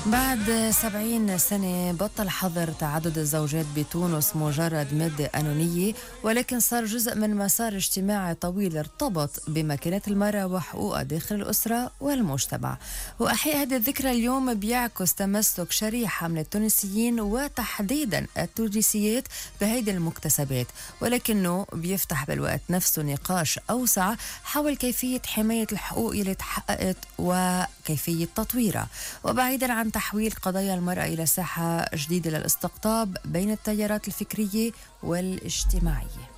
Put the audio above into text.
بعد 70 سنة بطل حظر تعدد الزوجات بتونس مجرد مادة قانونية، ولكن صار جزء من مسار اجتماعي طويل ارتبط بمكانة المرأة وحقوقها داخل الأسرة والمجتمع. وأحياء هذه الذكرى اليوم بيعكس تمسك شريحة من التونسيين وتحديدا التونسيات بهيدي المكتسبات، ولكنه بيفتح بالوقت نفسه نقاش أوسع حول كيفية حماية الحقوق اللي تحققت وكيفية تطويرها، وبعيدا عن تحويل قضايا المرأة إلى ساحة جديدة للاستقطاب بين التيارات الفكرية والاجتماعية.